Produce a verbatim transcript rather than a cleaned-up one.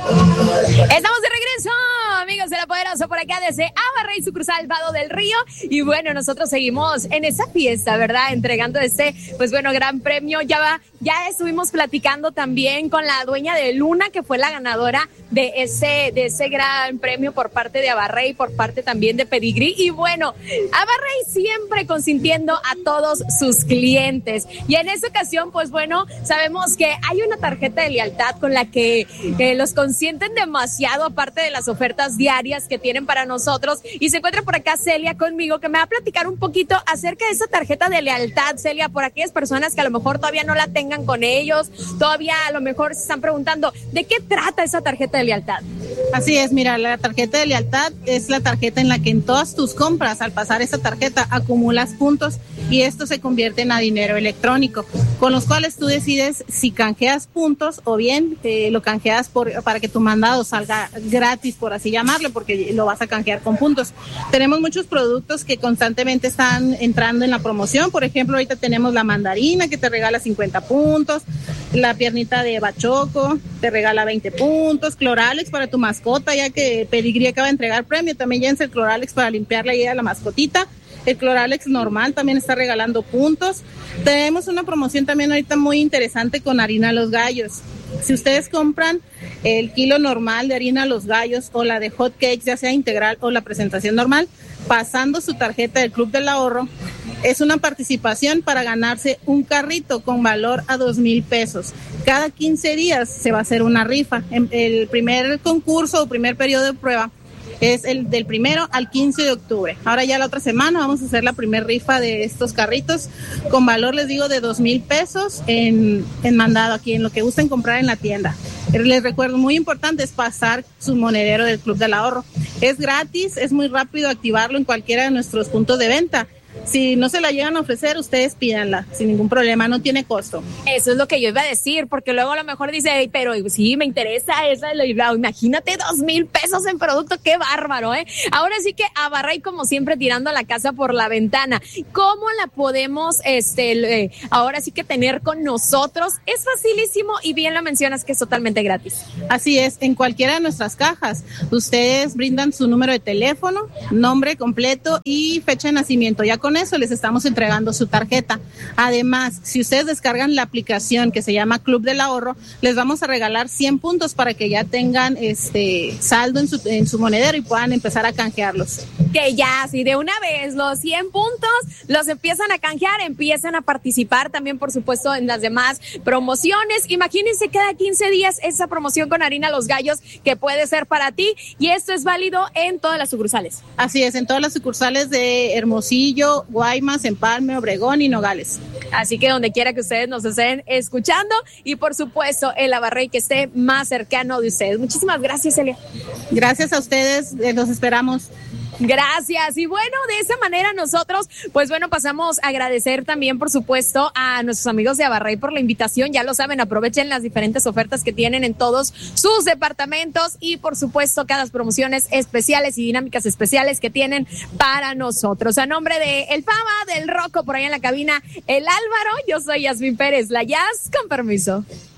Estamos de regreso, amigos de La Poderosa, por acá desde Abarrey, sucursal Vado del Río. Y bueno, nosotros seguimos en esa fiesta, ¿verdad? Entregando este, pues bueno, gran premio. Ya va, ya estuvimos platicando también con la dueña de Luna, que fue la ganadora de ese, de ese gran premio por parte de Abarrey, por parte también de Pedigrí. Y bueno, Abarrey siempre consintiendo a todos sus clientes. Y en esta ocasión, pues bueno, sabemos que hay una tarjeta de lealtad con la que eh, los consienten demasiado, aparte de las ofertas diarias que tienen para nosotros. Y se encuentra por acá Celia conmigo, que me va a platicar un poquito acerca de esa tarjeta de lealtad. Celia, por aquellas personas que a lo mejor todavía no la tengan con ellos, todavía a lo mejor se están preguntando, ¿de qué trata esa tarjeta de lealtad? Así es, mira, la tarjeta de lealtad es la tarjeta en la que en todas tus compras, al pasar esa tarjeta, acumulas puntos y esto se convierte en a dinero electrónico, con los cuales tú decides si canjeas puntos o bien eh, lo canjeas por, para que tu mandado salga gratis, por así llamarlo, porque lo vas a canjear con puntos. Tenemos muchos productos que constantemente están entrando en la promoción. Por ejemplo, ahorita tenemos la mandarina que te regala cincuenta puntos, la piernita de bachoco te regala veinte puntos, Cloralex para tu mascota, ya que Pedigrí acaba de entregar premio, también llévense el Cloralex para limpiarle ahí a la mascotita. El Cloralex normal también está regalando puntos. Tenemos una promoción también ahorita muy interesante con harina Los Gallos. Si ustedes compran el kilo normal de harina Los Gallos o la de hot cakes, ya sea integral o la presentación normal, pasando su tarjeta del Club del Ahorro, es una participación para ganarse un carrito con valor a dos mil pesos. Cada quince días se va a hacer una rifa. El primer concurso o primer periodo de prueba es el del primero al quince de octubre. Ahora ya la otra semana vamos a hacer la primer rifa de estos carritos con valor, les digo, de dos mil pesos en, en mandado aquí, en lo que gusten comprar en la tienda. Les recuerdo, muy importante es pasar su monedero del Club del Ahorro. Es gratis, es muy rápido activarlo en cualquiera de nuestros puntos de venta. Si no se la llegan a ofrecer, ustedes pídanla sin ningún problema, no tiene costo. Eso es lo que yo iba a decir, porque luego a lo mejor dice, hey, pero sí, me interesa esa, imagínate dos mil pesos en producto, qué bárbaro, ¿eh? Ahora sí que Abarrey, como siempre, tirando la casa por la ventana. ¿Cómo la podemos, este, eh, ahora sí que tener con nosotros? Es facilísimo y bien lo mencionas que es totalmente gratis. Así es, en cualquiera de nuestras cajas, ustedes brindan su número de teléfono, nombre completo y fecha de nacimiento. Ya con eso les estamos entregando su tarjeta. Además, si ustedes descargan la aplicación que se llama Club del Ahorro, les vamos a regalar cien puntos para que ya tengan este saldo en su, en su monedero y puedan empezar a canjearlos. Que ya, si de una vez los cien puntos los empiezan a canjear, empiezan a participar también, por supuesto, en las demás promociones. Imagínense cada quince días esa promoción con harina Los Gallos que puede ser para ti, y esto es válido en todas las sucursales. Así es, en todas las sucursales de Hermosillo, Guaymas, Empalme, Obregón y Nogales. Así que donde quiera que ustedes nos estén escuchando, y por supuesto el Abarrey que esté más cercano de ustedes. Muchísimas gracias, Celia. Gracias a ustedes, los esperamos. Gracias. Y bueno, de esa manera nosotros, pues bueno, pasamos a agradecer también, por supuesto, a nuestros amigos de Abarrey por la invitación. Ya lo saben, aprovechen las diferentes ofertas que tienen en todos sus departamentos y, por supuesto, cada promociones especiales y dinámicas especiales que tienen para nosotros. A nombre de El Fama, del Rocco, por ahí en la cabina, el Álvaro, yo soy Yasmín Pérez, la Yas, con permiso.